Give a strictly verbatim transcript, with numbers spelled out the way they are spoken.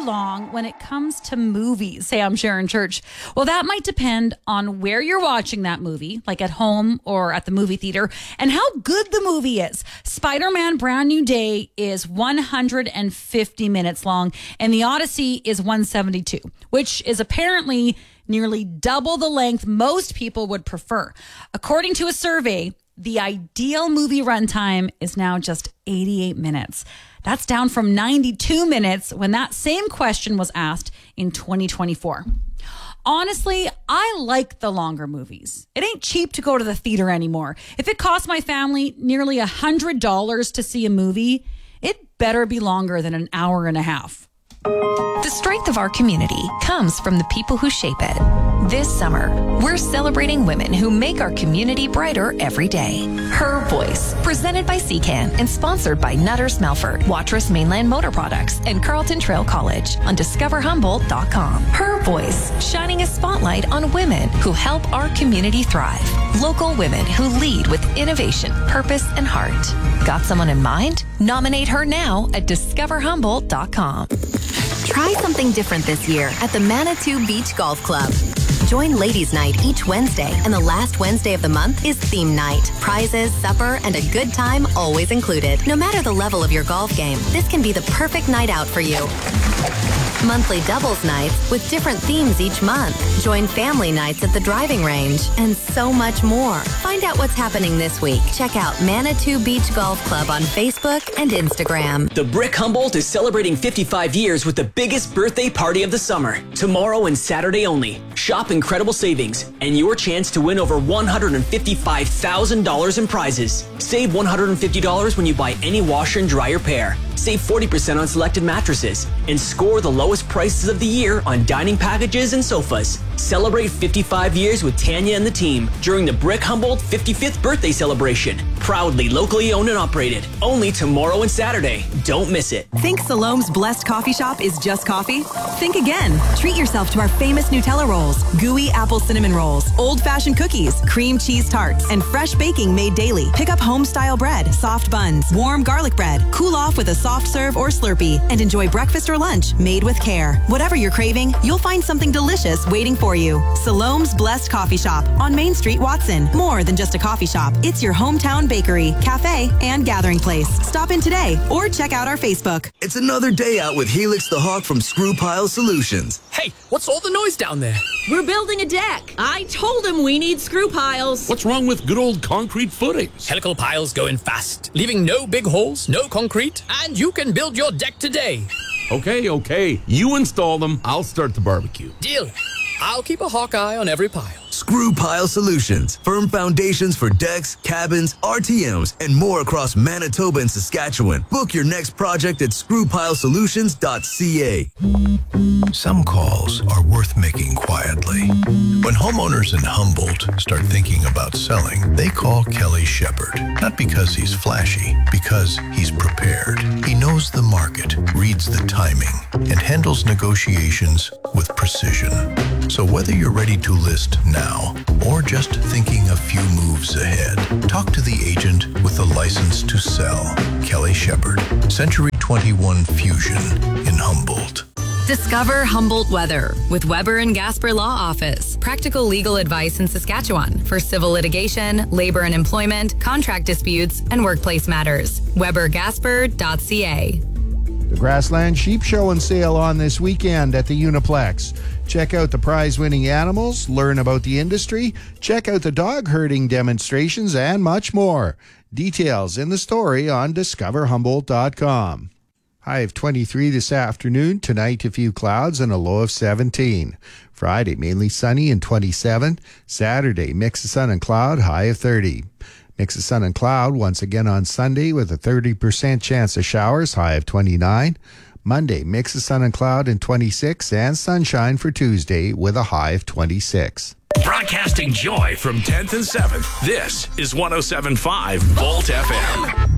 long when it comes to movies? Hey, I'm Sharon Church. Well, that might depend on where you're watching that movie, like at home or at the movie theater, and how good the movie is. Spider-Man Brand New Day is one hundred fifty minutes long, and The Odyssey is one seventy-two, which is apparently nearly double the length most people would prefer. According to a survey, the ideal movie runtime is now just eighty-eight minutes. That's down from ninety-two minutes when that same question was asked in twenty twenty-four. Honestly, I like the longer movies. It ain't cheap to go to the theater anymore. If it costs my family nearly one hundred dollars to see a movie, it better be longer than an hour and a half. The strength of our community comes from the people who shape it. This summer, we're celebrating women who make our community brighter every day. Her Voice, presented by C C A N and sponsored by Nutters Melford, Watrous Mainland Motor Products, and Carleton Trail College on discover humboldt dot com. Her Voice, shining a spotlight on women who help our community thrive. Local women who lead with innovation, purpose, and heart. Got someone in mind? Nominate her now at discover humboldt dot com. Try something different this year at the Manitou Beach Golf Club. Join Ladies' Night each Wednesday, and the last Wednesday of the month is Theme Night. Prizes, supper, and a good time always included. No matter the level of your golf game, this can be the perfect night out for you. Monthly doubles nights with different themes each month. Join family nights at the driving range, and so much more. Find out what's happening this week. Check out Manitou Beach Golf Club on Facebook and Instagram. The Brick Humboldt is celebrating fifty-five years with the biggest birthday party of the summer. Tomorrow and Saturday only. Shop incredible savings and your chance to win over one hundred fifty-five thousand dollars in prizes. Save one hundred fifty dollars when you buy any washer and dryer pair. Save forty percent on selected mattresses and score the lowest prices of the year on dining packages and sofas. Celebrate fifty-five years with Tanya and the team during the Brick Humboldt fifty-fifth birthday celebration. Proudly locally owned and operated. Only tomorrow and Saturday. Don't miss it. Think Salome's Blessed Coffee Shop is just coffee? Think again. Treat yourself to our famous Nutella rolls, gooey apple cinnamon rolls, old-fashioned cookies, cream cheese tarts, and fresh baking made daily. Pick up home-style bread, soft buns, warm garlic bread, cool off with a soft serve or Slurpee, and enjoy breakfast or lunch made with care. Whatever you're craving, you'll find something delicious waiting for you. Salome's Blessed Coffee Shop on Main Street, Watson. More than just a coffee shop. It's your hometown bakery, cafe, and gathering place. Stop in today or check out our Facebook. It's another day out with Helix the Hawk from Screw Pile Solutions. Hey, what's all the noise down there? We're building a deck. I told him we need screw piles. What's wrong with good old concrete footings? Helical piles go in fast, leaving no big holes, no concrete, and you can build your deck today. Okay, okay. You install them. I'll start the barbecue. Deal. I'll keep a hawk eye on every pile. Screw Pile Solutions. Firm foundations for decks, cabins, R T Ms, and more across Manitoba and Saskatchewan. Book your next project at screw pile solutions dot c a. Some calls are worth making quietly. When homeowners in Humboldt start thinking about selling, they call Kelly Shepard. Not because he's flashy, because he's prepared. He knows the market, reads the timing, and handles negotiations with precision. So whether you're ready to list now or just thinking a few moves ahead, talk to the agent with the license to sell. Kelly Shepard, Century twenty-one Fusion in Humboldt. Discover Humboldt Weather with Weber and Gasper Law Office. Practical legal advice in Saskatchewan for civil litigation, labor and employment, contract disputes, and workplace matters. weber gasper dot c a. The Grassland Sheep Show and Sale on this weekend at the Uniplex. Check out the prize-winning animals, learn about the industry, check out the dog herding demonstrations, and much more. Details in the story on discover humboldt dot com. High of twenty-three this afternoon. Tonight, a few clouds and a low of seventeen. Friday, mainly sunny and twenty-seven. Saturday, mix of sun and cloud, high of thirty. Mix of sun and cloud once again on Sunday with a thirty percent chance of showers, high of twenty-nine. Monday, mix of sun and cloud and twenty-six, and sunshine for Tuesday with a high of twenty-six. Broadcasting joy from tenth and seventh, this is one oh seven point five Volt F M.